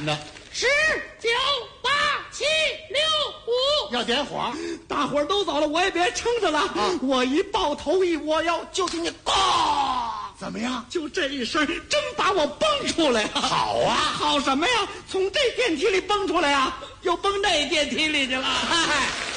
喊的 ？10、9、8、7、6、5， 要点火。 大伙儿都走了，我也别撑着了我一抱头一窝腰，就听见咣， 怎么样？ 就这一声，真把我蹦出来了。 好啊， 好什么呀？从这电梯里蹦出来啊，又蹦那电梯里去了。